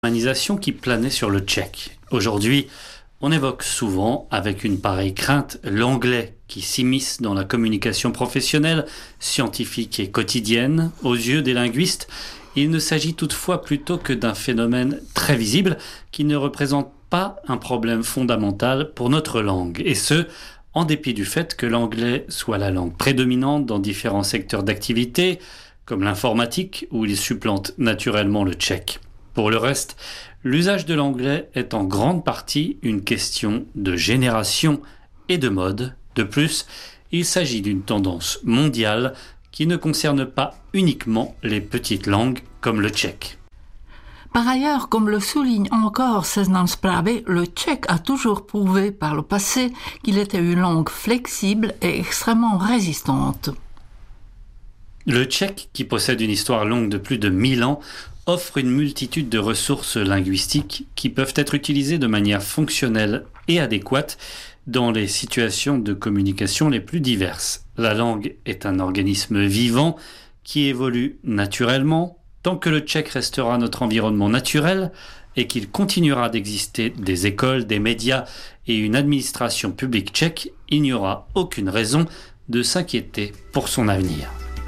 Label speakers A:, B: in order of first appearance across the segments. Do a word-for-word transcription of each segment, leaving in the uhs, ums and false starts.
A: Humanisation qui planait sur le tchèque. Aujourd'hui, on évoque souvent, avec une pareille crainte, l'anglais qui s'immisce dans la communication professionnelle, scientifique et quotidienne. Aux yeux des linguistes, il ne s'agit toutefois plutôt que d'un phénomène très visible qui ne représente pas un problème fondamental pour notre langue. Et ce, en dépit du fait que l'anglais soit la langue prédominante dans différents secteurs d'activité, comme l'informatique, où il supplante naturellement le tchèque. Pour le reste, l'usage de l'anglais est en grande partie une question de génération et de mode. De plus, il s'agit d'une tendance mondiale qui ne concerne pas uniquement les petites langues comme le tchèque.
B: Par ailleurs, comme le souligne encore Seznam Zprávy, le tchèque a toujours prouvé par le passé qu'il était une langue flexible et extrêmement résistante.
A: Le tchèque, qui possède une histoire longue de plus de mille ans, offre une multitude de ressources linguistiques qui peuvent être utilisées de manière fonctionnelle et adéquate dans les situations de communication les plus diverses. La langue est un organisme vivant qui évolue naturellement. Tant que le tchèque restera notre environnement naturel et qu'il continuera d'exister des écoles, des médias et une administration publique tchèque, il n'y aura aucune raison de s'inquiéter pour son avenir.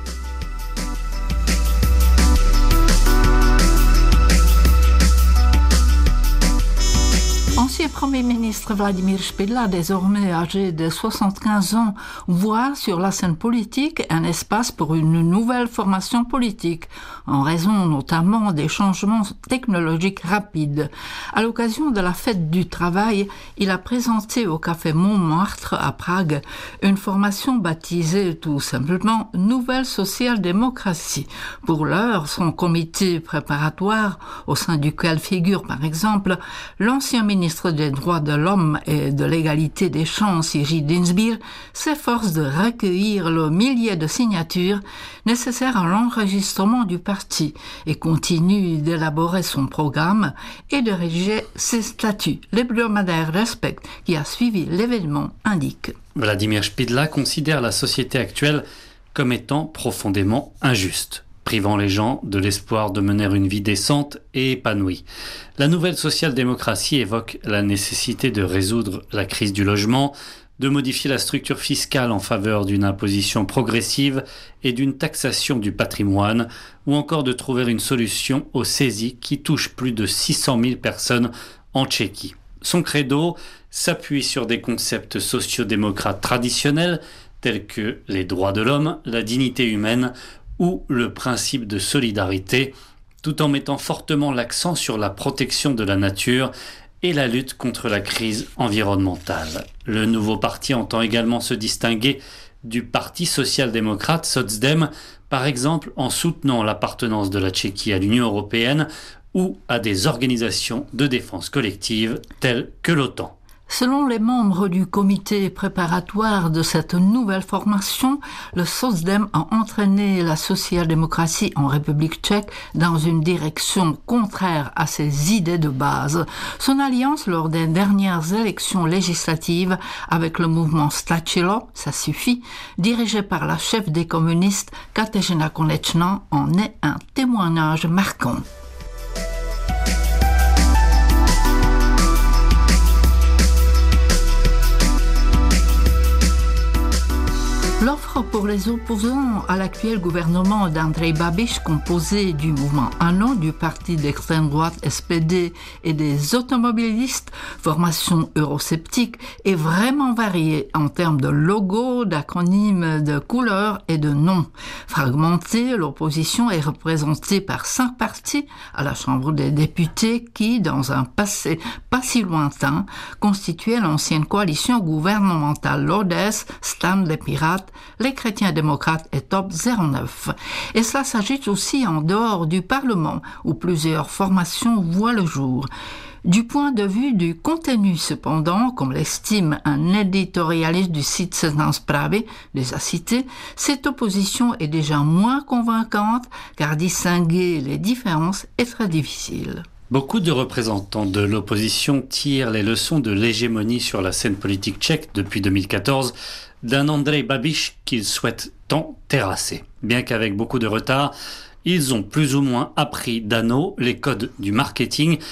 B: Ancien Premier ministre Vladimír Špidla, désormais âgé de soixante-quinze ans, voit sur la scène politique un espace pour une nouvelle formation politique, en raison notamment des changements technologiques rapides. À l'occasion de la fête du travail, il a présenté au Café Montmartre à Prague une formation baptisée tout simplement Nouvelle social-démocratie. Pour l'heure, son comité préparatoire, au sein duquel figure par exemple l'ancien ministre des droits de l'homme et de l'égalité des chances, Jiří Dienstbier, s'efforce de recueillir le millier de signatures nécessaires à l'enregistrement du parti et continue d'élaborer son programme et de rédiger ses statuts. L'hebdomadaire Respect, qui a suivi l'événement, indique.
A: Vladimír Špidla considère la société actuelle comme étant profondément injuste, privant les gens de l'espoir de mener une vie décente et épanouie. La nouvelle social-démocratie évoque la nécessité de résoudre la crise du logement, de modifier la structure fiscale en faveur d'une imposition progressive et d'une taxation du patrimoine, ou encore de trouver une solution aux saisies qui touchent plus de six cent mille personnes en Tchéquie. Son credo s'appuie sur des concepts sociodémocrates traditionnels tels que les droits de l'homme, la dignité humaine ou le principe de solidarité, tout en mettant fortement l'accent sur la protection de la nature et la lutte contre la crise environnementale. Le nouveau parti entend également se distinguer du parti social-démocrate Socdem, par exemple en soutenant l'appartenance de la Tchéquie à l'Union européenne ou à des organisations de défense collective telles que l'OTAN.
B: Selon les membres du comité préparatoire de cette nouvelle formation, le Socdem a entraîné la social-démocratie en République tchèque dans une direction contraire à ses idées de base. Son alliance lors des dernières élections législatives avec le mouvement Stačilo, ça suffit, dirigé par la chef des communistes Kateřina Konečná, en est un témoignage marquant. L'offre pour les opposants à l'actuel gouvernement d'Andrej Babiš, composé du mouvement ANO, du parti d'extrême droite S P D et des automobilistes, formation eurosceptique, est vraiment variée en termes de logo, d'acronymes, de couleurs et de noms. Fragmentée, l'opposition est représentée par cinq partis à la Chambre des députés qui, dans un passé pas si lointain, constituaient l'ancienne coalition gouvernementale Lodez, Stan les Pirates, les chrétiens démocrates et Top zéro neuf. Et cela s'agite aussi en dehors du Parlement, où plusieurs formations voient le jour. Du point de vue du contenu, cependant, comme l'estime un éditorialiste du site Seznam Zprávy, déjà cité, cette opposition est déjà moins convaincante, car distinguer les différences est très difficile.
A: Beaucoup de représentants de l'opposition tirent les leçons de l'hégémonie sur la scène politique tchèque depuis deux mille quatorze d'un Andrej Babiš qu'ils souhaitent tant terrasser. Bien qu'avec beaucoup de retard, Ils ont plus ou moins appris d'anneau les codes du marketing